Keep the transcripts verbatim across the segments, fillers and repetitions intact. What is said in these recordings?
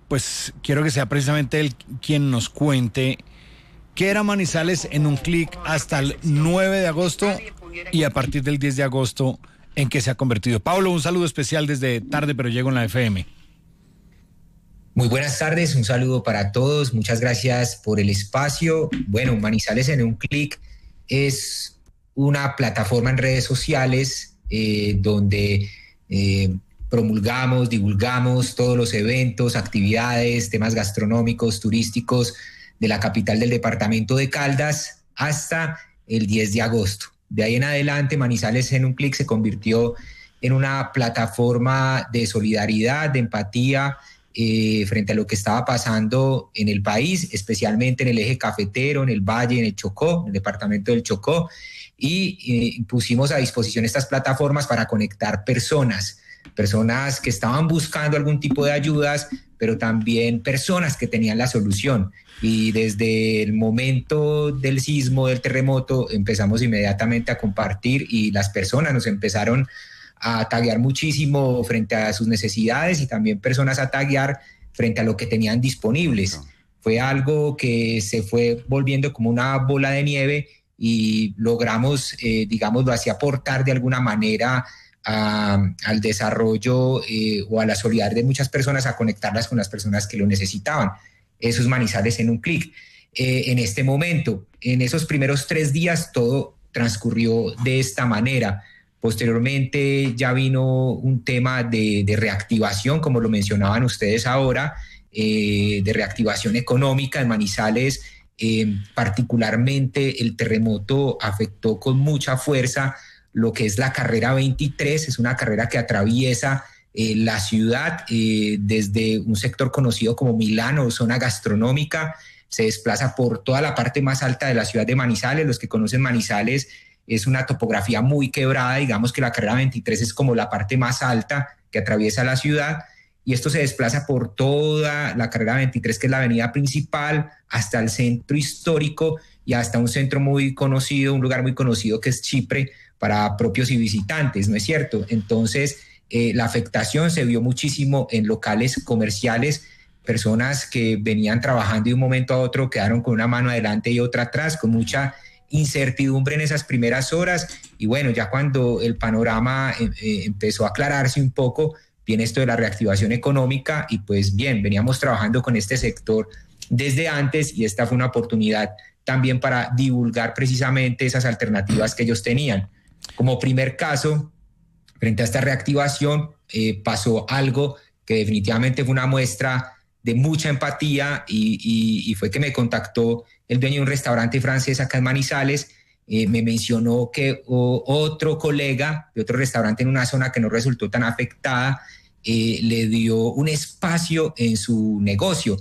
pues quiero que sea precisamente él quien nos cuente qué era Manizales en un clic hasta el nueve de agosto y a partir del diez de agosto en qué se ha convertido. Pablo, un saludo especial desde Tarde pero Llego en la F M. Muy buenas tardes, un saludo para todos, muchas gracias por el espacio. Bueno, Manizales en un clic es una plataforma en redes sociales eh, donde eh, promulgamos, divulgamos todos los eventos, actividades, temas gastronómicos, turísticos de la capital del departamento de Caldas hasta el diez de agosto. De ahí en adelante, Manizales en un clic se convirtió en una plataforma de solidaridad, de empatía, Eh, frente a lo que estaba pasando en el país, especialmente en el eje cafetero, en el Valle, en el Chocó, en el departamento del Chocó, y eh, pusimos a disposición estas plataformas para conectar personas, personas que estaban buscando algún tipo de ayudas, pero también personas que tenían la solución. Y desde el momento del sismo, del terremoto, empezamos inmediatamente a compartir y las personas nos empezaron a taguear muchísimo frente a sus necesidades y también personas a taguear frente a lo que tenían disponibles. Fue algo que se fue volviendo como una bola de nieve y logramos, eh, digámoslo así, aportar de alguna manera a, al desarrollo eh, o a la solidaridad de muchas personas, a conectarlas con las personas que lo necesitaban. Eso es Manizales en un clic. Eh, en este momento, en esos primeros tres días, todo transcurrió de esta manera. Posteriormente ya vino un tema de, de reactivación, como lo mencionaban ustedes ahora, eh, de reactivación económica en Manizales. Eh, particularmente el terremoto afectó con mucha fuerza lo que es la carrera veintitrés, es una carrera que atraviesa eh, la ciudad eh, desde un sector conocido como Milano, zona gastronómica, se desplaza por toda la parte más alta de la ciudad de Manizales. Los que conocen Manizales, es una topografía muy quebrada, digamos que la carrera veintitrés es como la parte más alta que atraviesa la ciudad, y esto se desplaza por toda la carrera veintitrés, que es la avenida principal, hasta el centro histórico y hasta un centro muy conocido, un lugar muy conocido que es Chipre para propios y visitantes, ¿no es cierto? Entonces, eh, la afectación se vio muchísimo en locales comerciales, personas que venían trabajando y de un momento a otro quedaron con una mano adelante y otra atrás, con mucha incertidumbre en esas primeras horas, y bueno, ya cuando el panorama eh, empezó a aclararse un poco, viene esto de la reactivación económica, y pues bien, veníamos trabajando con este sector desde antes, y esta fue una oportunidad también para divulgar precisamente esas alternativas que ellos tenían. Como primer caso, frente a esta reactivación, eh, pasó algo que definitivamente fue una muestra de mucha empatía, y, y, y fue que me contactó el dueño de un restaurante francés acá en Manizales. Eh, me mencionó que o, otro colega de otro restaurante en una zona que no resultó tan afectada eh, le dio un espacio en su negocio.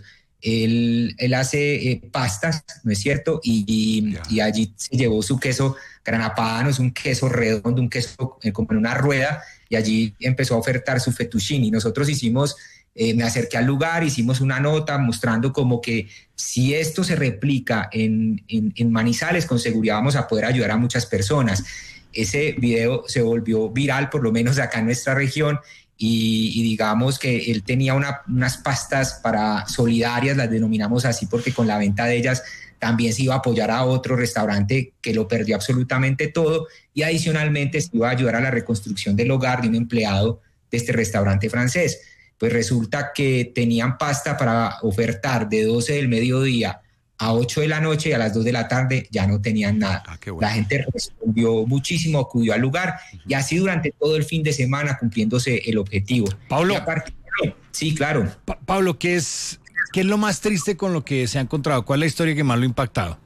Él, él hace eh, pastas, ¿no es cierto? Y, y, yeah. y allí se llevó su queso Grana Padano, es un queso redondo, un queso eh, como en una rueda, y allí empezó a ofertar su fettuccine. Nosotros hicimos... Eh, me acerqué al lugar, hicimos una nota mostrando como que si esto se replica en, en, en Manizales, con seguridad vamos a poder ayudar a muchas personas. Ese video se volvió viral, por lo menos acá en nuestra región, y, y digamos que él tenía una, unas pastas para solidarias, las denominamos así porque con la venta de ellas también se iba a apoyar a otro restaurante que lo perdió absolutamente todo, y adicionalmente se iba a ayudar a la reconstrucción del hogar de un empleado de este restaurante francés. Pues resulta que tenían pasta para ofertar de doce del mediodía a ocho de la noche, y a las dos de la tarde ya no tenían nada. Ah, qué bueno. La gente respondió muchísimo, acudió al lugar, uh-huh. y así durante todo el fin de semana cumpliéndose el objetivo. Pablo. Y aparte, sí, claro. Pa- Pablo, ¿qué es, ¿qué es lo más triste con lo que se ha encontrado? ¿Cuál es la historia que más lo ha impactado?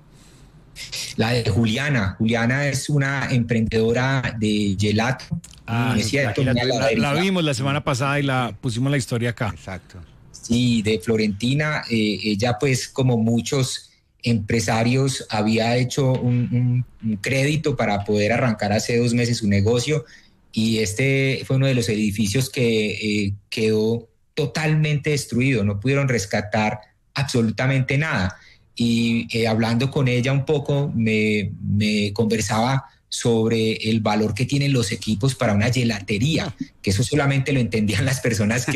La de Juliana. Juliana es una emprendedora de gelato. Ah, es cierto, la, la, la, la vimos la semana pasada y la pusimos la historia acá. Exacto. Sí, de Florentina. Eh, ella, pues, como muchos empresarios, había hecho un, un, un crédito para poder arrancar hace dos meses su negocio, y este fue uno de los edificios que eh, quedó totalmente destruido. No pudieron rescatar absolutamente nada. Y eh, hablando con ella un poco, me, me conversaba sobre el valor que tienen los equipos para una gelatería, que eso solamente lo entendían las personas que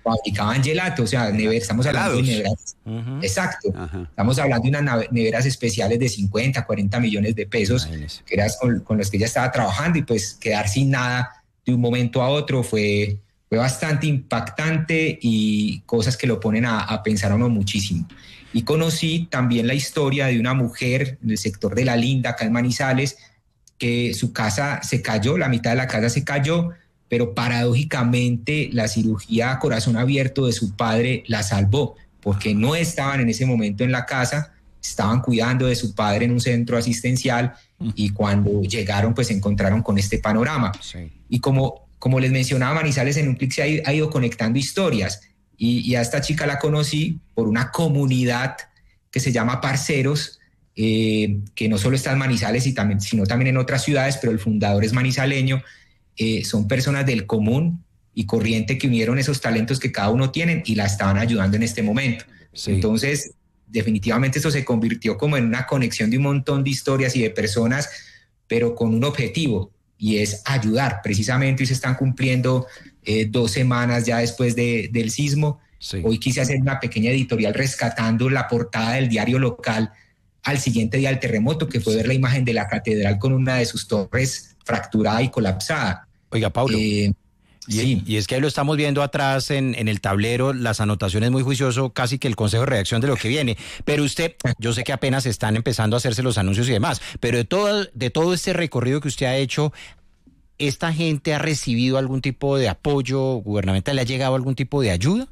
fabricaban gelato, o sea, never, estamos hablando de neveras. Uh-huh. Exacto. Uh-huh. Estamos hablando de unas neveras especiales de cincuenta, cuarenta millones de pesos, Imagínese. que eran con, con los que ella estaba trabajando, y pues quedar sin nada de un momento a otro fue, fue bastante impactante y cosas que lo ponen a, a pensar a uno muchísimo. Y conocí también la historia de una mujer en el sector de La Linda, acá en Manizales, que su casa se cayó, la mitad de la casa se cayó, pero paradójicamente la cirugía a corazón abierto de su padre la salvó, porque no estaban en ese momento en la casa, estaban cuidando de su padre en un centro asistencial, y cuando llegaron pues se encontraron con este panorama. Sí. Y como, como les mencionaba, Manizales en un clic se ha, ha ido conectando historias, y, y a esta chica la conocí por una comunidad que se llama Parceros, eh, que no solo está en Manizales, y también, sino también en otras ciudades, pero el fundador es manizaleño. Eh, son personas del común y corriente que unieron esos talentos que cada uno tiene y la estaban ayudando en este momento. Sí. Entonces, definitivamente eso se convirtió como en una conexión de un montón de historias y de personas, pero con un objetivo, y es ayudar. Precisamente hoy se están cumpliendo eh, dos semanas ya después de, del sismo. Sí. Hoy quise hacer una pequeña editorial rescatando la portada del diario local al siguiente día del terremoto, que fue ver la imagen de la catedral con una de sus torres fracturada y colapsada. Oiga, Paulo, eh, y, sí. y es que ahí lo estamos viendo atrás en, en el tablero, las anotaciones muy juicioso, casi que el consejo de redacción de lo que viene. Pero usted, yo sé que apenas están empezando a hacerse los anuncios y demás, pero de todo, de todo este recorrido que usted ha hecho, ¿esta gente ha recibido algún tipo de apoyo gubernamental? ¿Le ha llegado algún tipo de ayuda?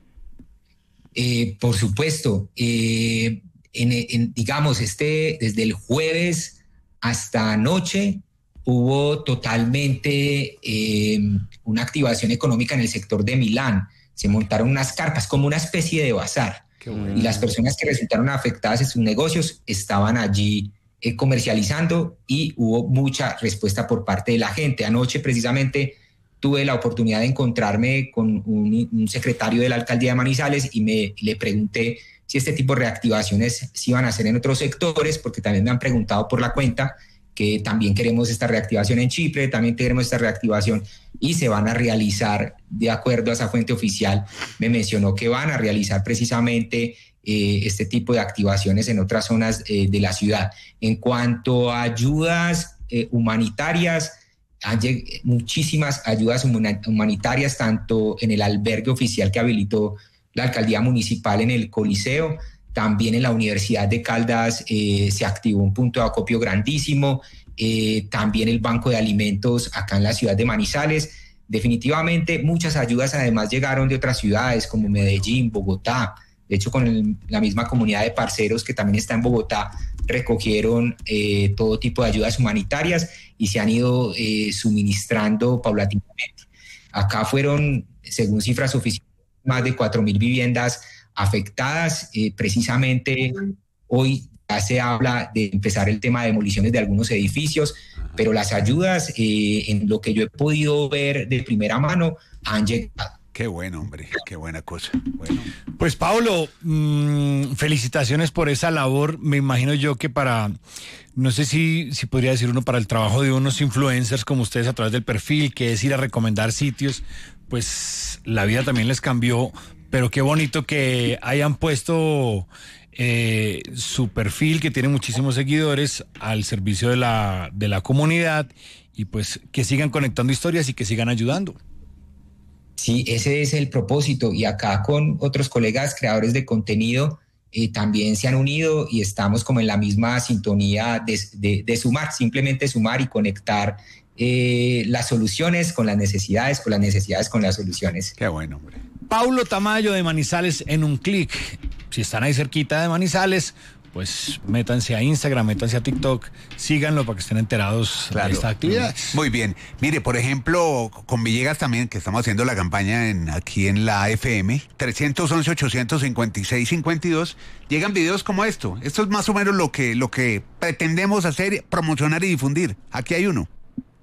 Eh, por supuesto. Eh, en, en, digamos, este, desde el jueves hasta anoche, hubo totalmente eh, una activación económica en el sector de Milán. Se montaron unas carpas, como una especie de bazar. Bueno. Y las personas que resultaron afectadas en sus negocios estaban allí eh, comercializando, y hubo mucha respuesta por parte de la gente. Anoche, precisamente, tuve la oportunidad de encontrarme con un, un secretario de la alcaldía de Manizales y me, le pregunté si este tipo de reactivaciones se iban a hacer en otros sectores, porque también me han preguntado por la cuenta, que también queremos esta reactivación en Chipre, también queremos esta reactivación, y se van a realizar de acuerdo a esa fuente oficial. Me mencionó que van a realizar precisamente eh, este tipo de activaciones en otras zonas eh, de la ciudad. En cuanto a ayudas eh, humanitarias, hay muchísimas ayudas humanitarias, tanto en el albergue oficial que habilitó la alcaldía municipal en el Coliseo. También en la Universidad de Caldas eh, se activó un punto de acopio grandísimo. Eh, también el Banco de Alimentos acá en la ciudad de Manizales. Definitivamente muchas ayudas además llegaron de otras ciudades como Medellín, Bogotá. De hecho, con el, la misma comunidad de Parceros, que también está en Bogotá, recogieron eh, todo tipo de ayudas humanitarias y se han ido eh, suministrando paulatinamente. Acá fueron, según cifras oficiales, más de cuatro mil viviendas afectadas. Eh, precisamente hoy ya se habla de empezar el tema de demoliciones de algunos edificios, pero las ayudas, eh, en lo que yo he podido ver de primera mano, han llegado. Qué bueno, hombre, qué buena cosa. Bueno. Pues Pablo, mmm, felicitaciones por esa labor. Me imagino yo que para, no sé si, si podría decir uno, para el trabajo de unos influencers como ustedes a través del perfil, que es ir a recomendar sitios, pues la vida también les cambió. Pero qué bonito que hayan puesto eh, su perfil, que tiene muchísimos seguidores, al servicio de la, de la comunidad, y pues que sigan conectando historias y que sigan ayudando. Sí, ese es el propósito, y acá con otros colegas creadores de contenido eh, también se han unido y estamos como en la misma sintonía de, de, de sumar, simplemente sumar y conectar eh, las soluciones con las necesidades, con las necesidades con las soluciones. Qué bueno, hombre. Paulo Tamayo de Manizales en un clic. Si están ahí cerquita de Manizales, pues métanse a Instagram, métanse a TikTok, síganlo para que estén enterados claro. de esta actividad. Muy bien. Mire, por ejemplo, con Villegas también, que estamos haciendo la campaña en, aquí en la F M, tres once, ocho cinco seis, cinco dos, llegan videos como esto. Esto es más o menos lo que, lo que pretendemos hacer, promocionar y difundir. Aquí hay uno.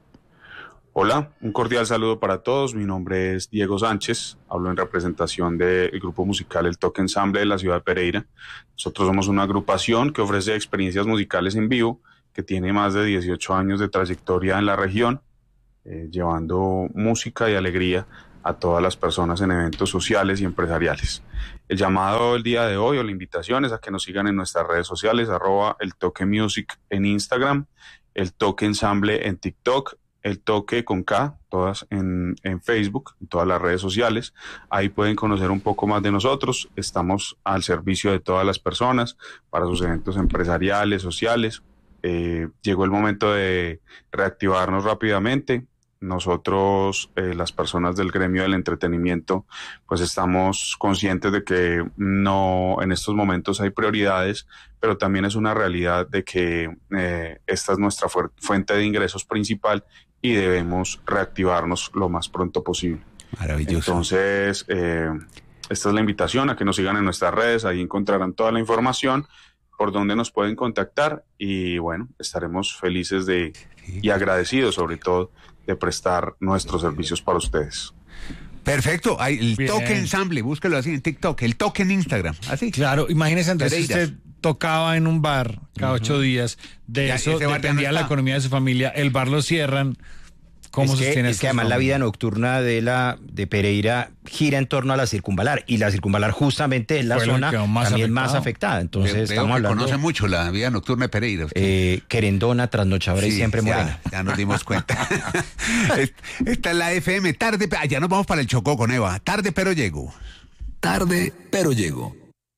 Hola, un cordial saludo para todos. Mi nombre es Diego Sánchez, hablo en representación del grupo musical El Toque Ensamble de la ciudad de Pereira. Nosotros somos una agrupación que ofrece experiencias musicales en vivo, que tiene más de dieciocho años de trayectoria en la región, eh, llevando música y alegría a todas las personas en eventos sociales y empresariales. El llamado el día de hoy o la invitación es a que nos sigan en nuestras redes sociales, arroba el Toque Music en Instagram, el Toque Ensamble en TikTok, el Toque con K, todas en, en Facebook, en todas las redes sociales. Ahí pueden conocer un poco más de nosotros. Estamos al servicio de todas las personas para sus eventos empresariales, sociales. Eh, llegó el momento de reactivarnos rápidamente. Nosotros, eh, las personas del gremio del entretenimiento, pues estamos conscientes de que no, en estos momentos hay prioridades, pero también es una realidad de que eh, esta es nuestra fu- fuente de ingresos principal y debemos reactivarnos lo más pronto posible. Maravilloso. Entonces, eh, esta es la invitación a que nos sigan en nuestras redes, ahí encontrarán toda la información por donde nos pueden contactar y bueno, estaremos felices de y agradecidos sobre todo de prestar nuestros servicios para ustedes. Perfecto, hay el Bien. Toque Ensamble, búsquelo así en TikTok, el Toque en Instagram, así. Claro, imagínese Andrés, si Pereira. usted tocaba en un bar cada ocho días, de Ya, eso ese bar ya dependía no la está. economía de su familia, el bar lo cierran, ¿cómo es que, sostiene es esto que además su la familia? vida nocturna de la de Pereira gira en torno a la circunvalar y la circunvalar justamente es la Fue la zona que más también afectado. más afectada. Entonces Veo estamos que hablando conoce mucho la vida nocturna de Pereira. usted. eh, querendona, trasnochadora y Sí, siempre ya, morena. Ya nos dimos cuenta. Es- Esta es la F M, tarde, pe- ah, ya nos vamos para el Chocó con Eva. Tarde, pero llego. Tarde, pero llego.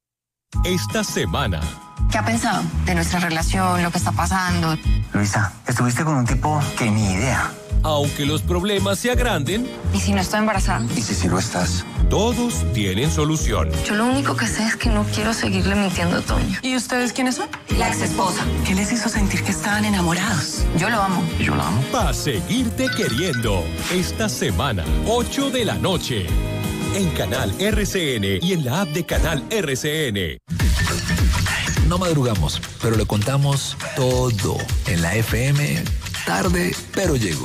Esta semana. ¿Qué ha pensado de nuestra relación, lo que está pasando? Luisa, estuviste con un tipo que ni idea. Aunque los problemas se agranden, ¿Y si no estoy embarazada? Y si sí lo estás. todos tienen solución. Yo lo único que sé es que no quiero seguirle mintiendo a Toño. ¿Y ustedes quiénes son? La ex esposa. ¿Qué les hizo sentir que estaban enamorados? Yo lo amo. ¿Y yo la amo? Pa' seguirte queriendo. Esta semana, ocho de la noche. En Canal R C N y en la app de Canal R C N. No madrugamos, pero le contamos todo en la F M. Tarde, pero llego.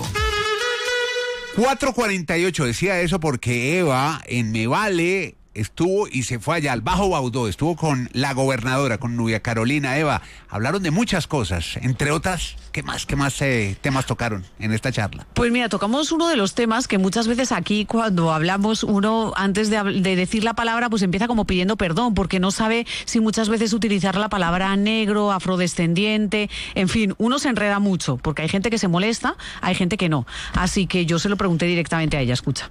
cuatro cuarenta y ocho decía eso porque Eva en Me Vale estuvo y se fue allá al Bajo Baudó, estuvo con la gobernadora, con Nubia Carolina. Eva, hablaron de muchas cosas, entre otras, ¿qué más, qué más eh, temas tocaron en esta charla? Pues mira, tocamos uno de los temas que muchas veces aquí cuando hablamos, uno antes de, hab- de decir la palabra pues empieza como pidiendo perdón porque no sabe si muchas veces utilizar la palabra negro, afrodescendiente, en fin, uno se enreda mucho porque hay gente que se molesta, hay gente que no. Así que yo se lo pregunté directamente a ella, escucha.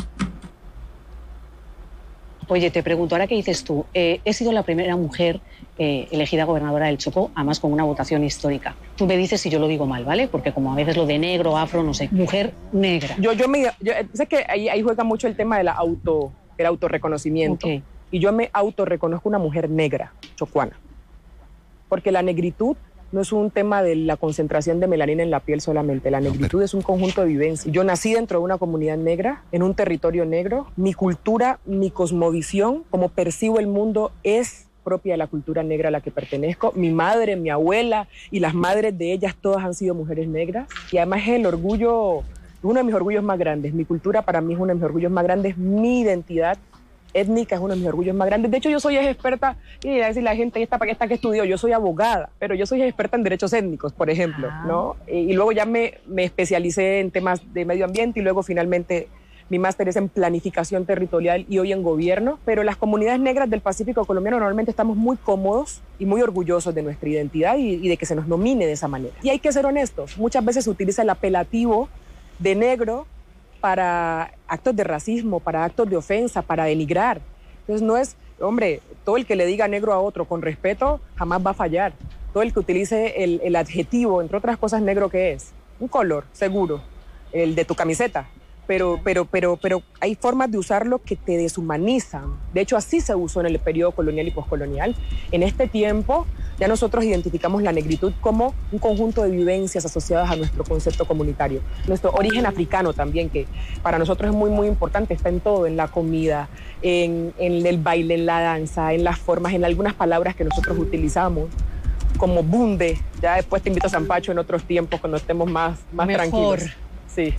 Oye, te pregunto, ahora qué dices tú, eh, he sido la primera mujer eh, elegida gobernadora del Chocó, además con una votación histórica. Tú me dices si yo lo digo mal, ¿vale? Porque como a veces lo de negro, afro, no sé, mujer negra. Yo, yo me, yo, sé que ahí, ahí juega mucho el tema de la auto, del autorreconocimiento. Ok. Y yo me autorreconozco una mujer negra, chocuana. Porque la negritud no es un tema de la concentración de melanina en la piel solamente. La negritud es un conjunto de vivencias. Yo nací dentro de una comunidad negra, en un territorio negro. Mi cultura, mi cosmovisión, como percibo el mundo, es propia de la cultura negra a la que pertenezco. Mi madre, mi abuela y las madres de ellas, todas han sido mujeres negras. Y además es el orgullo, uno de mis orgullos más grandes. Mi cultura para mí es uno de mis orgullos más grandes. Mi identidad étnica es uno de mis orgullos más grandes. De hecho, yo soy experta, y a decir la gente, ¿esta para qué está que estudió? Yo soy abogada, pero yo soy experta en derechos étnicos, por ejemplo, ah. ¿no? Y, y luego ya me, me especialicé en temas de medio ambiente y luego finalmente mi máster es en planificación territorial y hoy en gobierno. Pero las comunidades negras del Pacífico colombiano normalmente estamos muy cómodos y muy orgullosos de nuestra identidad y, y de que se nos nomine de esa manera. Y hay que ser honestos, muchas veces se utiliza el apelativo de negro para actos de racismo, para actos de ofensa, para denigrar. Entonces no es, hombre, todo el que le diga negro a otro con respeto jamás va a fallar. Todo el que utilice el, el adjetivo, entre otras cosas, negro, ¿qué es? Un color, seguro, el de tu camiseta. Pero, pero, pero, pero hay formas de usarlo que te deshumanizan. De hecho, así se usó en el periodo colonial y poscolonial. En este tiempo, ya nosotros identificamos la negritud como un conjunto de vivencias asociadas a nuestro concepto comunitario. Nuestro origen africano también, que para nosotros es muy, muy importante, está en todo, en la comida, en, en el baile, en la danza, en las formas, en algunas palabras que nosotros utilizamos, como bunde. Ya después te invito a San Pacho en otros tiempos, cuando estemos más, más tranquilos. Sí.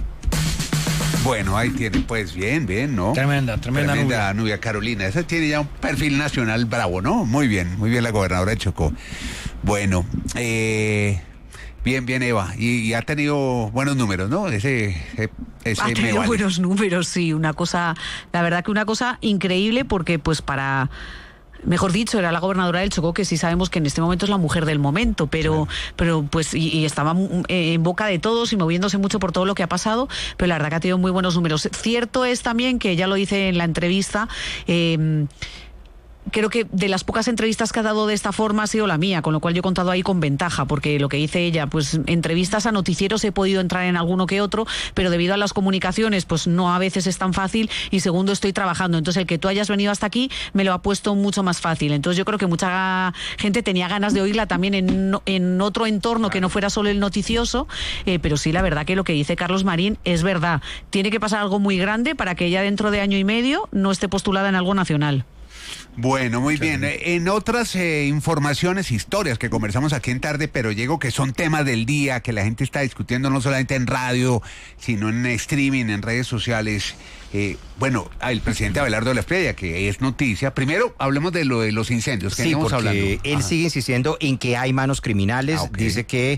Bueno, ahí tiene, pues bien, bien, ¿no? Tremenda, tremenda, tremenda Nubia. Nubia Carolina. Esa tiene ya un perfil nacional bravo, ¿no? Muy bien, muy bien la gobernadora de Chocó. Bueno, eh, Bien, bien, Eva. Y, y ha tenido buenos números, ¿no? Ese, ese ha tenido vale. buenos números, sí. Una cosa, la verdad que una cosa increíble porque pues para... Mejor dicho, era la gobernadora del Chocó, que sí sabemos que en este momento es la mujer del momento, pero, sí. pero pues y, y estaba en boca de todos y moviéndose mucho por todo lo que ha pasado, pero la verdad que ha tenido muy buenos números. Cierto es también que ella lo dice en la entrevista, eh, creo que de las pocas entrevistas que ha dado de esta forma ha sido la mía, con lo cual yo he contado ahí con ventaja, porque lo que dice ella, pues entrevistas a noticieros he podido entrar en alguno que otro, pero debido a las comunicaciones, pues no a veces es tan fácil, y segundo, estoy trabajando. Entonces el que tú hayas venido hasta aquí me lo ha puesto mucho más fácil. Entonces yo creo que mucha gente tenía ganas de oírla también en, en otro entorno que no fuera solo el noticioso, eh, pero sí, la verdad que lo que dice Carlos Marín es verdad. Tiene que pasar algo muy grande para que ella dentro de año y medio no esté postulada en algo nacional. Bueno, muy bien. En otras eh, informaciones, historias que conversamos aquí en Tarde, pero llego que son temas del día, que la gente está discutiendo no solamente en radio, sino en streaming, en redes sociales. Eh, bueno, el presidente Abelardo de la Espriella, que es noticia. Primero, hablemos de lo de los incendios que sí, estamos porque hablando. Él Ajá. sigue insistiendo en que hay manos criminales. Ah, okay. Dice que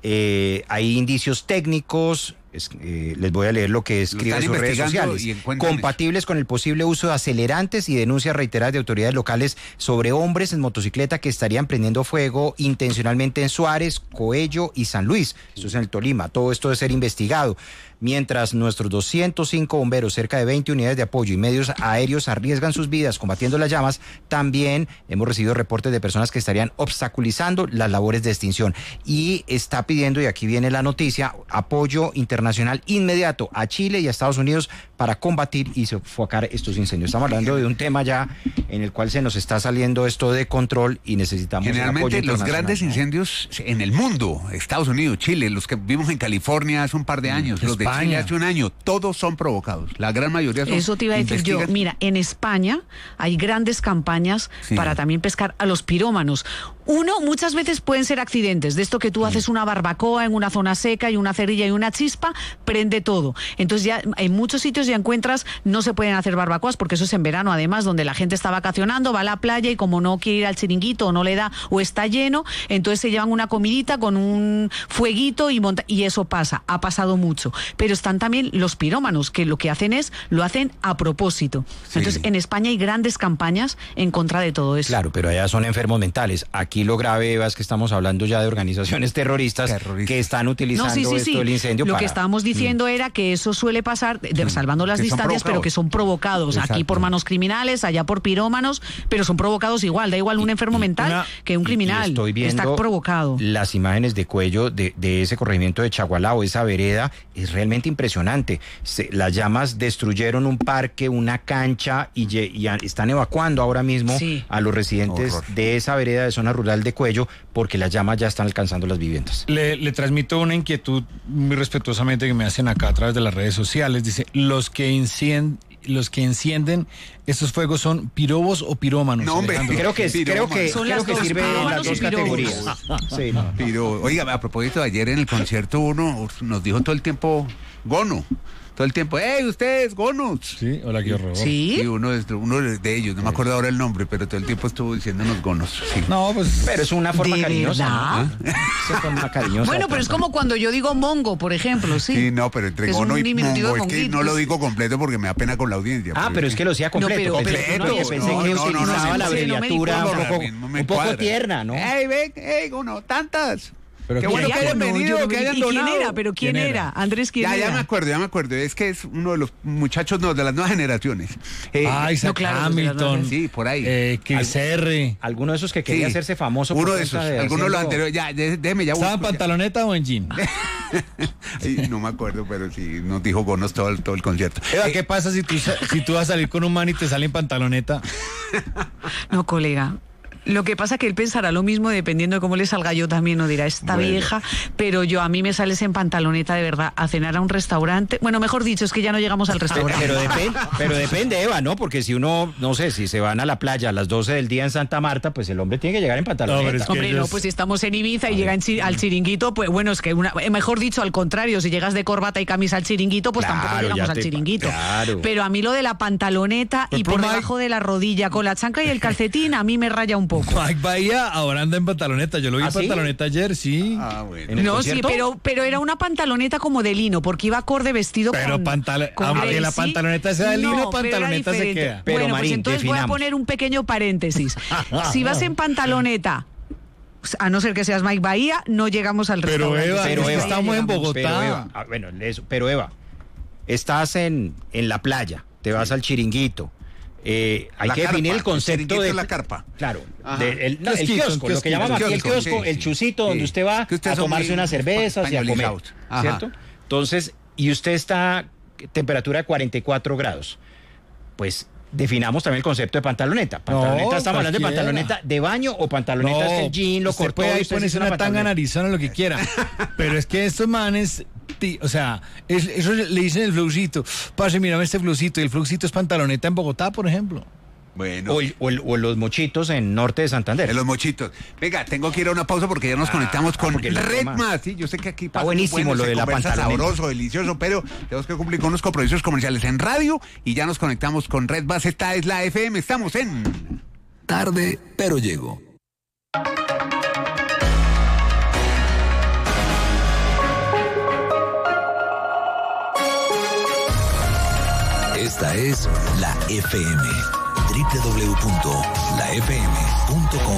eh, hay indicios técnicos. Es, eh, les voy a leer lo que escribe en sus redes sociales. Compatibles eso. Con el posible uso de acelerantes y denuncias reiteradas de autoridades locales sobre hombres en motocicleta que estarían prendiendo fuego intencionalmente en Suárez, Coello y San Luis. Esto es en el Tolima. Todo esto debe ser investigado. Mientras nuestros doscientos cinco bomberos, cerca de veinte unidades de apoyo y medios aéreos arriesgan sus vidas combatiendo las llamas, también hemos recibido reportes de personas que estarían obstaculizando las labores de extinción. Y está pidiendo, y aquí viene la noticia, apoyo internacional inmediato a Chile y a Estados Unidos para combatir y sofocar estos incendios. Estamos hablando de un tema ya en el cual se nos está saliendo esto de control y necesitamos generalmente apoyo los internacional. grandes incendios en el mundo, Estados Unidos, Chile, los que vimos en California hace un par de años, los de Chile hace un año, todos son provocados. La gran mayoría son. Eso te iba a decir yo. Mira, en España hay grandes campañas sí. para también pescar a los pirómanos. Uno, muchas veces pueden ser accidentes, de esto que tú haces una barbacoa en una zona seca y una cerilla y una chispa, prende todo. Entonces ya en muchos sitios ya encuentras, no se pueden hacer barbacoas porque eso es en verano, además, donde la gente está vacacionando, va a la playa y como no quiere ir al chiringuito o no le da o está lleno, entonces se llevan una comidita con un fueguito y monta y eso pasa, ha pasado mucho. Pero están también los pirómanos, que lo que hacen es, lo hacen a propósito. Sí. Entonces en España hay grandes campañas en contra de todo eso. Claro, pero allá son enfermos mentales. Aquí lo grave, Eva, es que estamos hablando ya de organizaciones terroristas, terroristas. que están utilizando no, sí, sí, esto sí. del incendio Lo para... que estábamos diciendo mm. era que eso suele pasar, de, salvando las que distancias, pero que son provocados. Exacto. Aquí por manos criminales, allá por pirómanos, pero son provocados igual. Da igual un enfermo mental Una, que un criminal. Estoy viendo está provocado. Las imágenes de Cuello de, de ese corregimiento de Chagualao, esa vereda, es realmente impresionante. Se, las llamas destruyeron un parque, una cancha y, y están evacuando ahora mismo sí. a los residentes Horror. de esa vereda de zona rural de Cuello porque las llamas ya están alcanzando las viviendas. Le, le transmito una inquietud muy respetuosamente que me hacen acá a través de las redes sociales. Dice, los que encienden los que encienden estos fuegos son pirobos o pirómanos. No, hombre, creo que creo que, son creo las que dos, sirve en las dos categorías. Sí, no. Piro. Oiga, a propósito, ayer en el concierto uno nos dijo todo el tiempo Gono. Todo el tiempo, ¡hey, ustedes, gonos! Sí, hola, qué horror. ¿Sí? Sí, uno de, uno de ellos, no me acuerdo ahora el nombre, pero todo el tiempo estuvo diciéndonos gonos. Sí. No, pues, pero es una forma cariñosa. ¿Ah? Es forma cariñosa. Bueno, pero es como cuando yo digo mongo, por ejemplo, sí. Sí, no, pero entre es gono y mongo, es que no pues. lo digo completo porque me da pena con la audiencia. Ah, pero es que lo decía completo. No, pero, pero, completo. pero, Pensé no, que no, utilizaba no, no, la abreviatura no un poco, un poco tierna, ¿no? ¡Ey, ven, ey, gono, tantas! Pero qué bueno que hayan no, venido, yo, que hayan ¿y donado. quién era? ¿Pero quién, ¿Quién era? era? Andrés, ¿quién ya, era? Ya me acuerdo, ya me acuerdo. Es que es uno de los muchachos no, de las nuevas generaciones. Eh, ah, Isaac no, claro, Hamilton. Sí, por ahí. Eh, Chris R. Alguno de esos que quería sí. hacerse famoso. Uno de esos. De algunos de los anteriores. Ya, déjeme ya. ¿Estaba en pantaloneta o en jean? No me acuerdo, pero sí, nos dijo Gonos todo el, todo el concierto. Eva, ¿qué pasa si tú, si tú vas a salir con un man y te sale en pantaloneta? No, colega. Lo que pasa que él pensará lo mismo dependiendo de cómo le salga yo también, no dirá, esta bueno. vieja, pero yo a mí me sales en pantaloneta de verdad a cenar a un restaurante. Bueno, mejor dicho, es que ya no llegamos al restaurante. Pero, depende, pero depende, Eva, ¿no? Porque si uno, no sé, si se van a la playa a las doce del día en Santa Marta, pues el hombre tiene que llegar en pantaloneta. No, es Hombre, ellos... no, pues si estamos en Ibiza y llegan chi al chiringuito, pues bueno, es que una, mejor dicho, al contrario, si llegas de corbata y camisa al chiringuito, pues claro, tampoco llegamos al chiringuito. Claro. Pero a mí lo de la pantaloneta pues y por debajo de la rodilla, con la chancla y el calcetín, a mí me raya un poco. tampoco. Mike Bahía ahora anda en pantaloneta. Yo lo vi ¿Ah, en sí? pantaloneta ayer, sí. Ah, bueno. ¿En el No, concierto? sí, pero, pero era una pantaloneta como de lino, porque iba acorde vestido Pero con... pantalo- con aunque la Gracie. pantaloneta sea de lino, No, pero era pantaloneta se diferente. queda. Pero, Bueno, pues Marín, entonces voy a definamos. poner un pequeño paréntesis. Si vas en pantaloneta, a no ser que seas Mike Bahía, no llegamos al Pero, restaurante. Eva, Pero es que Eva, estamos en Bogotá. Pero Eva, ah, bueno, eso, pero Eva, estás en, en la playa, te vas al chiringuito. Eh, hay La que carpa, definir el el concepto chiringuito de es la carpa. Claro, Ajá. de- el, no, el Kiosquito, kiosco, lo que kiosquito, llamamos aquí el kiosco, kiosco, sí, el sí. chusito Sí. donde usted va Que ustedes a son tomarse muy unas cervezas y a comer, pañolizados. Ajá. ¿cierto? Entonces, y usted está a temperatura de cuarenta y cuatro grados, pues definamos también el concepto de pantaloneta. Pantaloneta, No, estamos hablando de cualquiera. pantaloneta de baño o pantaloneta es que el jean lo usted cortó puede y ahí usted se ponerse hizo una tanga en pantaloneta. Arizona, lo que quiera. Pero es que estos manes, ti- o sea, es- eso le dicen el flowcito. Pase, mírame este flowcito. Y el flowcito es pantaloneta en Bogotá, por ejemplo. Bueno. O, el- o el- o los mochitos en norte de Santander. En los mochitos. Venga, tengo que ir a una pausa porque ya nos Ah, conectamos con porque la Red toma- Más. Sí, yo sé que aquí Está pasa buenísimo bueno, lo se de la conversa pantaloneta. sabroso, delicioso, pero tenemos que cumplir con unos compromisos comerciales en radio y ya nos conectamos con Red Más. Esta es la F M. Estamos en Tarde, pero llego. Esta es la F M. doble u doble u doble u punto la f m punto com